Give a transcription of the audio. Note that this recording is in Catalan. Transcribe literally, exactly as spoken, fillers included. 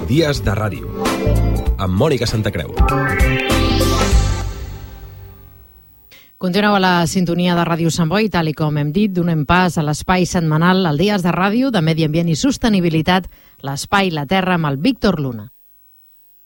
Dies de Ràdio, amb Mònica Santacreu. Continueu a la sintonia de Ràdio Sant Boi, tal i com hem dit, donem pas a l'espai setmanal al Dies de Ràdio de Medi Ambient i Sostenibilitat, l'espai La Terra amb el Víctor Luna.